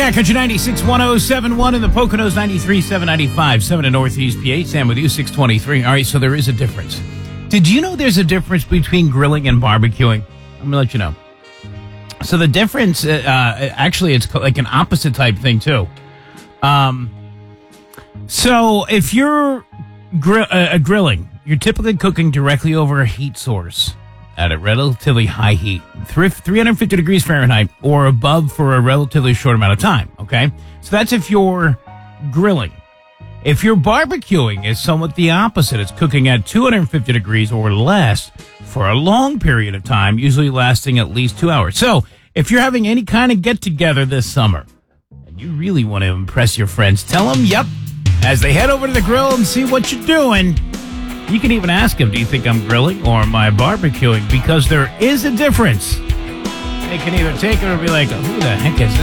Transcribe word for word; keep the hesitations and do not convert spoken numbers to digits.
Yeah, Country ninety-six point one oh seven one in the Poconos, ninety-three point seven, ninety-five point seven in Northeast P A. Sam with you, six twenty-three. All right, so there is a difference. Did you know there's a difference between grilling and barbecuing? I'm going to let you know. So the difference, uh, uh, actually, it's like an opposite type thing, too. Um, so if you're gr- uh, grilling, you're typically cooking directly over a heat source at a relatively high heat, three hundred fifty degrees Fahrenheit or above for a relatively short amount of time, okay? So that's if you're grilling. If you're barbecuing, it's somewhat the opposite. It's cooking at two hundred fifty degrees or less for a long period of time, usually lasting at least two hours. So if you're having any kind of get-together this summer, and you really want to impress your friends, tell them, yep, as they head over to the grill and see what you're doing. You can even ask them, do you think I'm grilling or am I barbecuing? Because there is a difference. They can either take it or be like, who the heck is this